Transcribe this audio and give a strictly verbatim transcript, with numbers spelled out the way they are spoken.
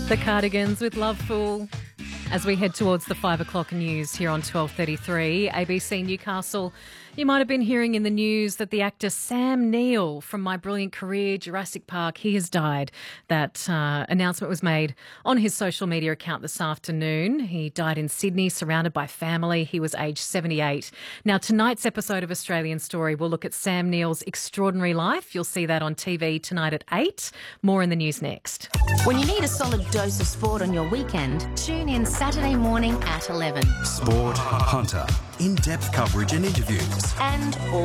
The Cardigans with Love Fool. As we head towards the five o'clock news here on twelve thirty-three, A B C Newcastle, you might have been hearing in the news that the actor Sam Neill from My Brilliant Career, Jurassic Park, he has died. That uh, announcement was made on his social media account this afternoon. He died in Sydney, surrounded by family. He was aged seventy-eight. Now, tonight's episode of Australian Story will look at Sam Neill's extraordinary life. You'll see that on T V tonight at eight. More in the news next. When you need a solid dose of sport on your weekend, tune in Saturday morning at eleven. Sport, Hunter, in-depth coverage and interviews. And